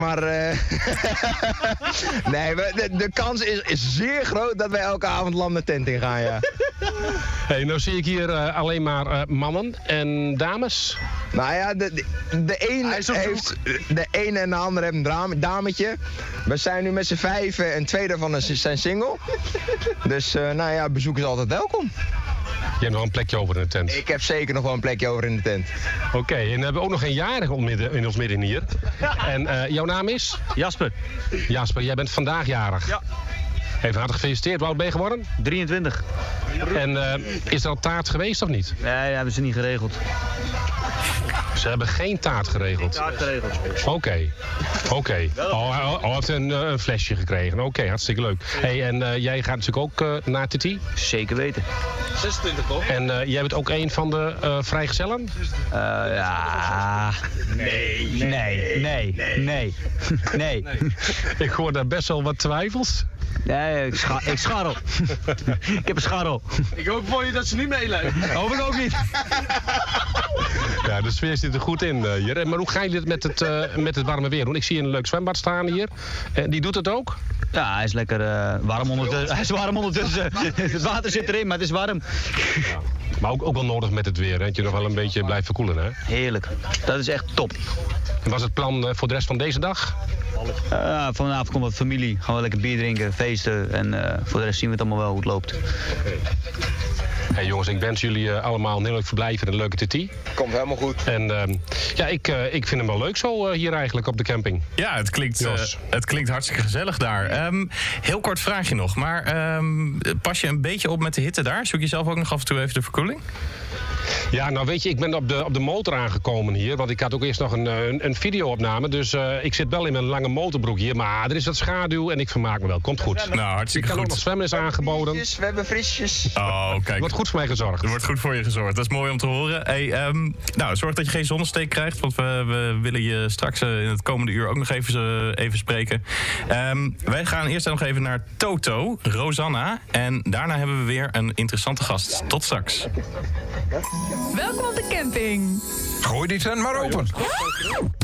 Maar nee, de kans is zeer groot dat wij elke avond land de tent in gaan, ja. Hey, nou zie ik hier alleen maar mannen en dames. Nou ja, de een en de ander heeft een dametje. We zijn nu met z'n 5 en 2 daarvan zijn single. Dus nou ja, bezoek is altijd welkom. Je hebt nog een plekje over in de tent. Ik heb zeker nog wel een plekje over in de tent. Oké, en we hebben ook nog een jarige in ons midden hier. En jouw naam is? Jasper. Jasper, jij bent vandaag jarig. Ja. Even hartelijk gefeliciteerd. Hoe oud ben je geworden? 23. En is er al taart geweest of niet? Nee, dat hebben ze niet geregeld. Ze hebben geen taart geregeld? Taart geregeld. Oké. Oh, hij heeft een flesje gekregen. Oké, hartstikke leuk. Hey, en jij gaat natuurlijk ook naar Titi? Zeker weten. 26 toch? En jij bent ook een van de vrijgezellen? Ja... Nee. Ik hoor daar best wel wat twijfels. Nee, ik scharrel. Ik heb een scharrel. Ik hoop voor je dat ze niet meeluisteren. Hoop ik ook niet. Ja, de sfeer zit er goed in hier. Maar hoe ga je dit met het warme weer doen? Ik zie een leuk zwembad staan hier. Die doet het ook? Ja, hij is lekker warm ondertussen. Hij is warm ondertussen. Het water zit erin, maar het is warm. Ja. Maar ook wel nodig met het weer, hè? Dat je nog wel een beetje blijft verkoelen, hè? Heerlijk. Dat is echt top. En was het plan voor de rest van deze dag? Vanavond komt wat familie. Gaan we lekker bier drinken, feesten. En voor de rest zien we het allemaal wel hoe het loopt. Hey jongens, ik wens jullie allemaal een heel leuk verblijf en een leuke TT. Komt helemaal goed. En ja, ik vind hem wel leuk zo hier eigenlijk op de camping. Ja, het klinkt hartstikke gezellig daar. Heel kort vraagje nog, maar pas je een beetje op met de hitte daar? Zoek je zelf ook nog af en toe even de verkoeling? Ja, nou weet je, ik ben op de motor aangekomen hier. Want ik had ook eerst nog een video-opname. Dus ik zit wel in mijn lange motorbroek hier. Maar er is wat schaduw en ik vermaak me wel. Komt goed. Nou, hartstikke goed. Ik kan ook nog zwemmen is aangeboden. We hebben frisjes. Oh, kijk. Er wordt goed voor mij gezorgd. Er wordt goed voor je gezorgd. Dat is mooi om te horen. Hey, nou, zorg dat je geen zonnesteek krijgt. Want we willen je straks in het komende uur ook nog even spreken. Wij gaan eerst nog even naar Toto, Rosanna. En daarna hebben we weer een interessante gast. Tot straks. Welkom op de camping. Gooi die tent maar open.